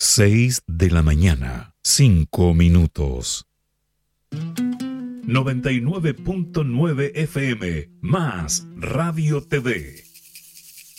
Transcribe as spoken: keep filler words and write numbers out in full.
seis de la mañana, cinco minutos. noventa y nueve punto nueve F M, más Radio T V.